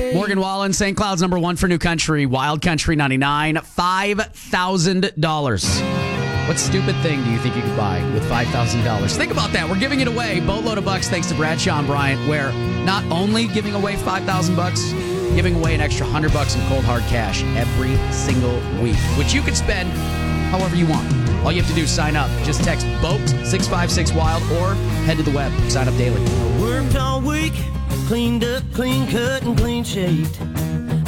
Morgan Wallen, St. Cloud's #1 for New Country, Wild Country 99, $5,000. What stupid thing do you think you could buy with $5,000? Think about that. We're giving it away. Boatload of bucks thanks to Bradshaw and Bryant, where not only giving away $5,000, giving away an extra $100 in cold hard cash every single week, which you can spend however you want. All you have to do is sign up. Just text BOAT 656-WILD or head to the web. Sign up daily. Worked all week, cleaned up, clean cut, and clean shaved.